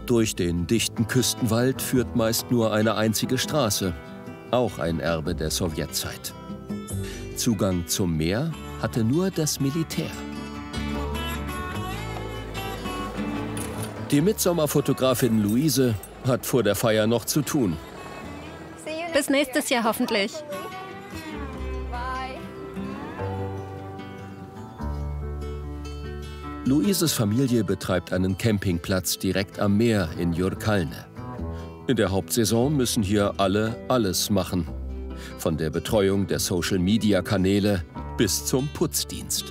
Durch den dichten Küstenwald führt meist nur eine einzige Straße, auch ein Erbe der Sowjetzeit. Zugang zum Meer hatte nur das Militär. Die Mitsommerfotografin Luise hat vor der Feier noch zu tun. Bis nächstes Jahr hoffentlich. Luises Familie betreibt einen Campingplatz direkt am Meer in Jurkalne. In der Hauptsaison müssen hier alle alles machen. Von der Betreuung der Social-Media-Kanäle bis zum Putzdienst.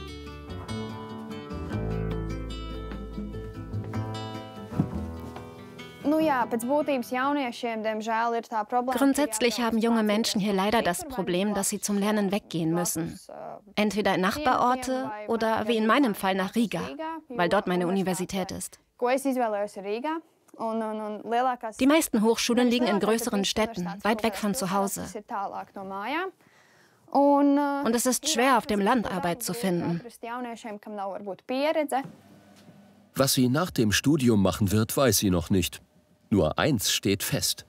Grundsätzlich haben junge Menschen hier leider das Problem, dass sie zum Lernen weggehen müssen. Entweder in Nachbarorte oder, wie in meinem Fall, nach Riga, weil dort meine Universität ist. Die meisten Hochschulen liegen in größeren Städten, weit weg von zu Hause. Und es ist schwer, auf dem Land Arbeit zu finden. Was sie nach dem Studium machen wird, weiß sie noch nicht. Nur eins steht fest.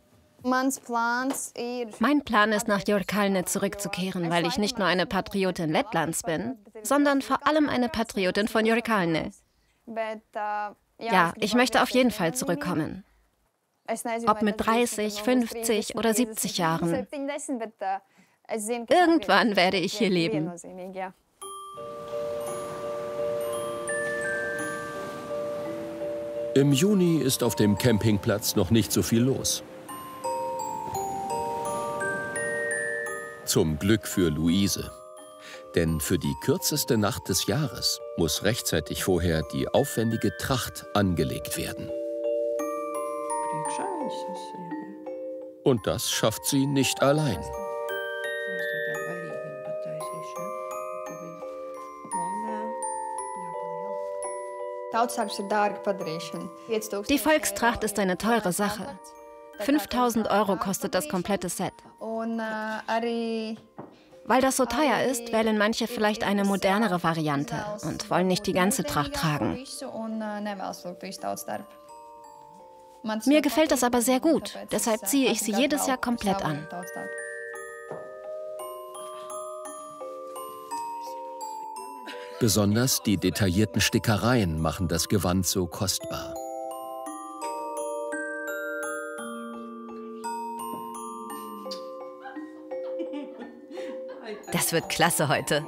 Mein Plan ist, nach Jurkalne zurückzukehren, weil ich nicht nur eine Patriotin Lettlands bin, sondern vor allem eine Patriotin von Jurkalne. Ja, ich möchte auf jeden Fall zurückkommen. Ob mit 30, 50 oder 70 Jahren. Irgendwann werde ich hier leben. Im Juni ist auf dem Campingplatz noch nicht so viel los. Zum Glück für Luise. Denn für die kürzeste Nacht des Jahres muss rechtzeitig vorher die aufwendige Tracht angelegt werden. Und das schafft sie nicht allein. Die Volkstracht ist eine teure Sache. 5.000 € kostet das komplette Set. Weil das so teuer ist, wählen manche vielleicht eine modernere Variante und wollen nicht die ganze Tracht tragen. Mir gefällt das aber sehr gut, deshalb ziehe ich sie jedes Jahr komplett an. Besonders die detaillierten Stickereien machen das Gewand so kostbar. Das wird klasse heute.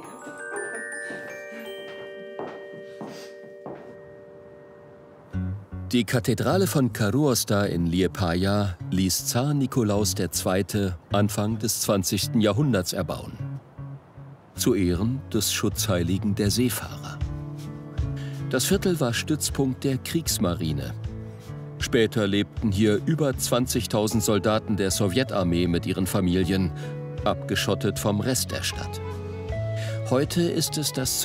Die Kathedrale von Karuosta in Liepaja ließ Zar Nikolaus II. Anfang des 20. Jahrhunderts erbauen. Zu Ehren des Schutzheiligen der Seefahrer. Das Viertel war Stützpunkt der Kriegsmarine. Später lebten hier über 20.000 Soldaten der Sowjetarmee mit ihren Familien, abgeschottet vom Rest der Stadt. Heute ist es das